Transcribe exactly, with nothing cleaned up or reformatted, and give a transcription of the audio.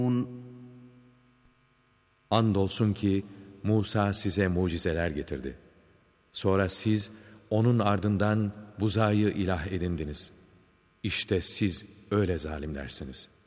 Andolsun ki Musa size mucizeler getirdi. Sonra siz onun ardından buzağıyı ilah edindiniz. İşte siz öyle zalimlersiniz.''